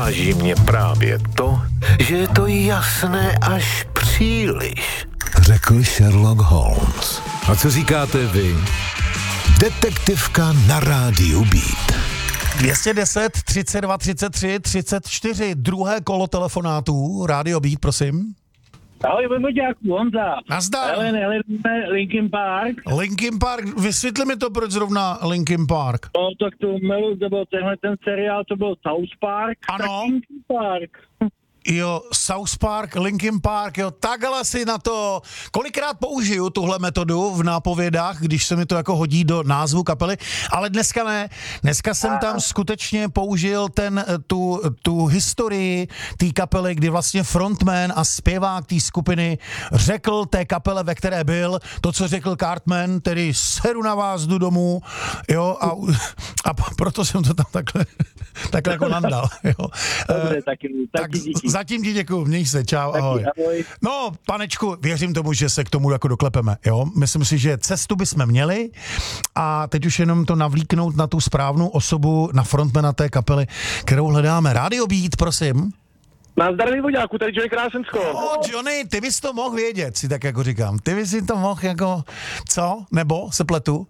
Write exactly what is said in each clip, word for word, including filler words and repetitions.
Uráží mě právě to, že je to jasné až příliš, řekl Sherlock Holmes. A co říkáte vy? Detektivka na rádiu Beat. dvě stě deset, třicet dva, třicet tři, třicet čtyři, druhé kolo telefonátů, rádio Beat, prosím. Ahoj, Vojvoďáku, Honza. Nazdar. Ale nehledáme Linkin Park. Linkin Park, vysvětli mi to, proč zrovna Linkin Park. No, tak to milu, to byl tenhle ten seriál, to byl South Park. Ano. Tak Linkin Park. Jo, South Park, Linkin Park, jo, takhle si na to, kolikrát použiju tuhle metodu v nápovědách, když se mi to jako hodí do názvu kapely, ale dneska ne, dneska jsem tam skutečně použil ten, tu, tu historii té kapely, kdy vlastně frontman a zpěvák té skupiny řekl té kapele, ve které byl, to, co řekl Cartman, tedy seru na vás, jdu domů, jo, a, a proto jsem to tam takhle, takhle jako nandal, jo. Dobře, taky, tak taky díky. Zatím ti děkuju, měj se, čau, Taky, ahoj. ahoj. No, panečku, věřím tomu, že se k tomu jako doklepeme, jo. Myslím si, že cestu bychom měli a teď už jenom to navlíknout na tu správnou osobu, na frontmana té kapely, kterou hledáme. Radio Beat, prosím. Nazdar, Vojvoďáku, tady Johnny Krásensko. O, Johnny, ty bys to mohl vědět, si tak jako říkám. Ty bys si to mohl jako, co? Nebo se pletu?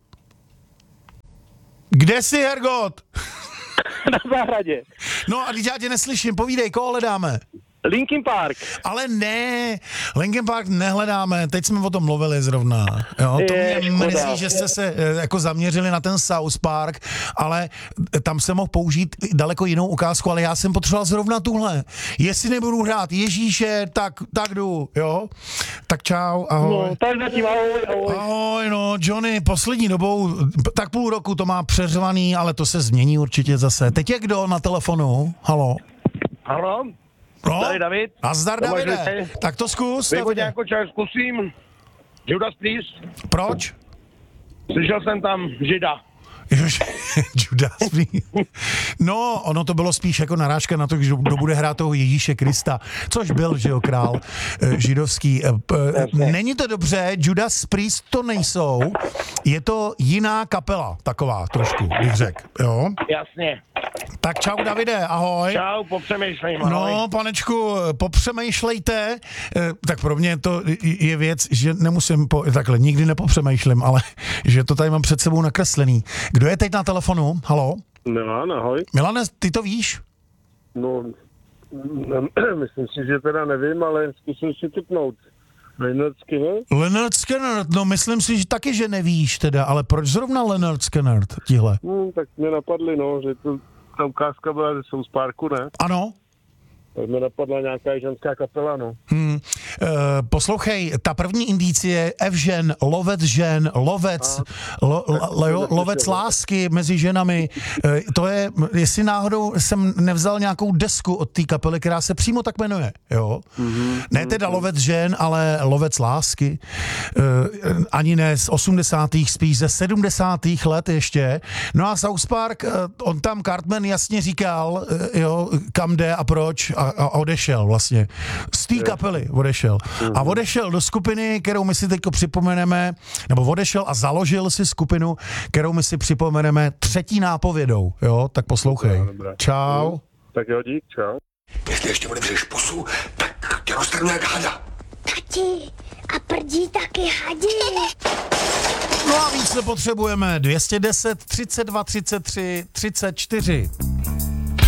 Kde jsi, Hergot? Na zahradě. No a když já tě neslyším, povídej, koho hledáme? Linkin Park. Ale ne, Linkin Park nehledáme, teď jsme o tom mluvili zrovna. Jo, to Je, mě škoda. mrzí, že jste se eh, jako zaměřili na ten South Park, ale tam se mohl použít daleko jinou ukázku, ale já jsem potřeboval zrovna tuhle. Jestli nebudu hrát Ježíše, tak, tak jdu, jo? Tak čau, ahoj. No, tak zatím, ahoj, ahoj. Ahoj, no, Johnny, poslední dobou, tak půl roku to má přeřvaný, ale to se změní určitě zase. Teď je kdo na telefonu? Halo? Halo? No? Tady David. Nazdar, Tomáš Davide. Lisej. Tak to zkus. Davide. Vojvoďáku, čau, zkusím. Judas Priest. Proč? Slyšel jsem tam Žida. Jož, Judas Priest. No, ono to bylo spíš jako narážka na to, kdo, kdo bude hrát toho Ježíše Krista, což byl, že jo, král eh, židovský. Eh, p- Není to dobře, Judas Priest to nejsou, je to jiná kapela, taková trošku, bych řekl, jo? Jasně. Tak čau, Davide, ahoj. Čau, popřemýšlejme, ahoj. No, panečku, popřemýšlejte, eh, tak pro mě to je věc, že nemusím, po, takhle, nikdy nepopřemýšlím, ale že to tady mám před sebou nakreslený. Kdo je teď na telefonu? Halo? Milan, ahoj. Milane, ty to víš? No, ne, myslím si, že teda nevím, ale zkusím si typnout. Leonard Skinner? Leonard Skinner, no myslím si že taky, že nevíš teda, ale proč zrovna Leonard Skinner, tihle? Hmm, tak mě napadly, no, že to, ta ukázka byla ze South Parku, ne? Ano? Tak mě napadla nějaká ženská kapela, no. Hmm. E, poslouchej, ta první indicie Evžen, lovec žen, lovec, lo, lo, lo, lovec lásky mezi ženami, e, to je, jestli náhodou jsem nevzal nějakou desku od té kapely, která se přímo tak jmenuje, jo? Mm-hmm. Ne teda lovec žen, ale lovec lásky, e, ani ne z osmdesátých, spíš ze sedmdesátých let ještě. No a South Park, e, on tam Cartman jasně říkal, e, jo, kam jde a proč a, a odešel vlastně. Z té kapely odešel. A odešel do skupiny, kterou my si teď připomeneme, nebo odešel a založil si skupinu, kterou my si připomeneme třetí nápovědou. Jo, tak poslouchej. Dobrá, dobrá. Čau. Tak jo, dík, čau. Jestli ještě odebřeš pusu, tak tě roztrhnu jak hada. Tati, a prdí taky hadi. No a víc nepotřebujeme. dvě stě deset, třicet dva, třicet tři, třicet čtyři.